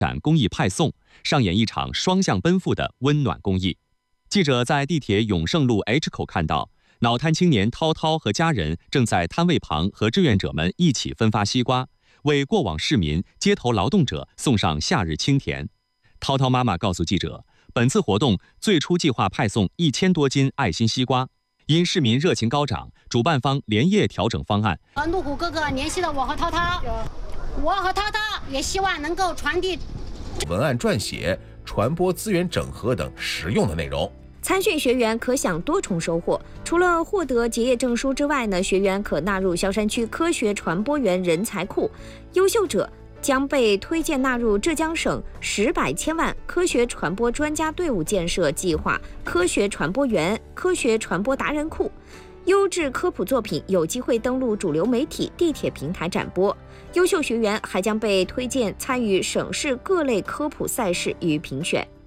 展公益派送，上演一场双向奔赴的温暖公益。记者在地铁永盛路 H 口看到，脑瘫青年涛涛和家人正在摊位旁和志愿者们一起分发西瓜，为过往市民、街头劳动者送上夏日清甜。涛涛妈妈告诉记者，本次活动最初计划派送1000多斤爱心西瓜，因市民热情高涨，主办方连夜调整方案。 路虎哥哥联系了我和涛涛，我和涛涛也希望能够传递文案撰写、传播资源整合等实用的内容。 参训学员可享多重收获，除了获得结业证书之外呢，学员可纳入萧山区科学传播员人才库，优秀者将被推荐纳入浙江省10百千万科学传播专家队伍建设计划科学传播员、科学传播达人库。优质科普作品有机会登陆主流媒体、地铁平台展播。优秀学员还将被推荐参与省市各类科普赛事与评选。